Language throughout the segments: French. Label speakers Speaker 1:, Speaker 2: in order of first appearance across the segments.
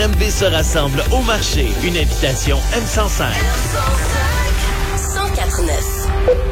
Speaker 1: Granby se rassemble au marché. Une invitation M105.
Speaker 2: 104.9.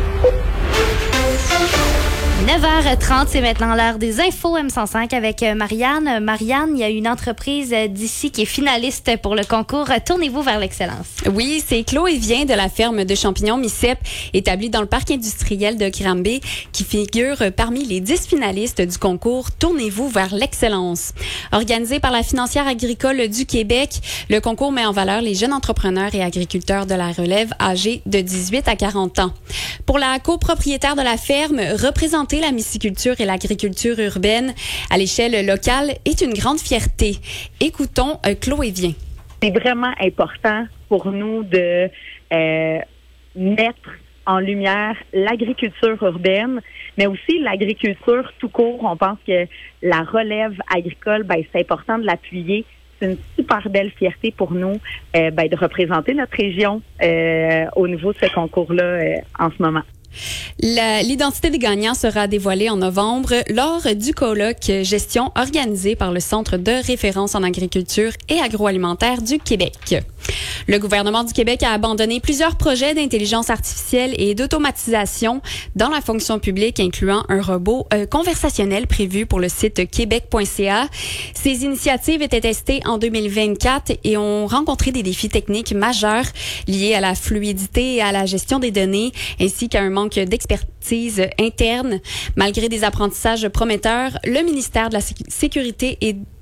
Speaker 3: 9h30, c'est maintenant l'heure des infos M105 avec Marianne. Marianne, il y a une entreprise d'ici qui est finaliste pour le concours Tournez-vous vers l'excellence.
Speaker 4: Oui, c'est Chloé Vien de la ferme de champignons Micep, établie dans le parc industriel de Granby, qui figure parmi les 10 finalistes du concours Tournez-vous vers l'excellence. Organisé par la Financière agricole du Québec, le concours met en valeur les jeunes entrepreneurs et agriculteurs de la relève âgés de 18 à 40 ans. Pour la copropriétaire de la ferme, représenter la myciculture et l'agriculture urbaine à l'échelle locale est une grande fierté. Écoutons Chloé Vien.
Speaker 5: C'est vraiment important pour nous de mettre en lumière l'agriculture urbaine, mais aussi l'agriculture tout court. On pense que la relève agricole, c'est important de l'appuyer. C'est une super belle fierté pour nous de représenter notre région au niveau de ce concours-là en ce moment.
Speaker 4: L'identité des gagnants sera dévoilée en novembre lors du colloque gestion organisé par le Centre de référence en agriculture et agroalimentaire du Québec. Le gouvernement du Québec a abandonné plusieurs projets d'intelligence artificielle et d'automatisation dans la fonction publique, incluant un robot conversationnel prévu pour le site québec.ca. Ces initiatives étaient testées en 2024 et ont rencontré des défis techniques majeurs liés à la fluidité et à la gestion des données, ainsi qu'à un manque d'expertise interne. Malgré des apprentissages prometteurs, le ministère de la Cybersécurité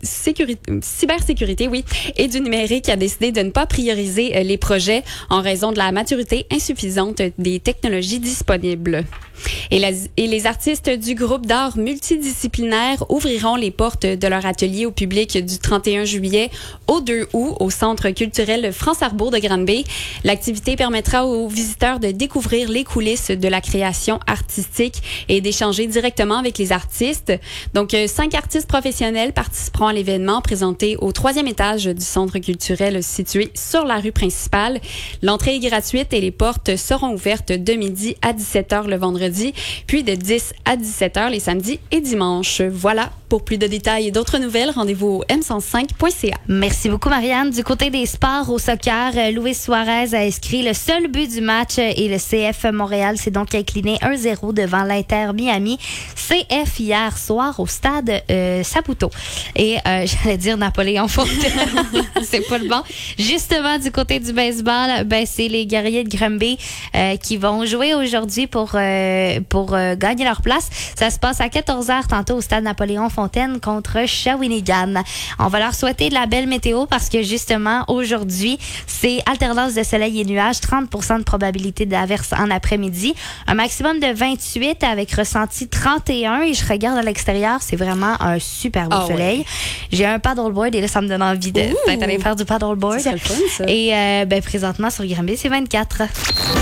Speaker 4: et du numérique a décidé de ne pas prioriser les projets en raison de la maturité insuffisante des technologies disponibles. Et les artistes du groupe d'art multidisciplinaire ouvriront les portes de leur atelier au public du 31 juillet au 2 août au Centre culturel France-Arbour de Granby. L'activité permettra aux visiteurs de découvrir les coulisses de la création artistique et d'échanger directement avec les artistes. Donc, 5 artistes professionnels participeront à l'événement présenté au 3e étage du Centre culturel situé sur la rue principale. L'entrée est gratuite et les portes seront ouvertes de midi à 17h le vendredi, puis de 10 à 17h les samedis et dimanches. Voilà, pour plus de détails et d'autres nouvelles, rendez-vous au m105.ca.
Speaker 3: Merci beaucoup, Marianne. Du côté des sports au soccer, Luis Suarez a inscrit le seul but du match et le CF Montréal s'est donc incliné 1-0 devant l'Inter Miami. CF hier soir au stade Saputo. Et j'allais dire Napoléon Fontaine. C'est pas le bon. Justement, du côté du baseball, c'est les guerriers de Granby qui vont jouer aujourd'hui pour gagner leur place. Ça se passe à 14h tantôt au stade Napoléon Fontaine contre Shawinigan. On va leur souhaiter de la belle météo parce que justement, aujourd'hui, c'est alternance de soleil et nuages, 30% de probabilité d'averse en après-midi, un maximum de 28 avec ressenti 31 et je regarde à l'extérieur, c'est vraiment un super beau soleil. Ouais. J'ai un paddleboard et là, ça me donne envie de peut-être aller faire du paddleboard.
Speaker 4: C'est le fun, ça.
Speaker 3: Et présentement, sur Granby, c'est 24.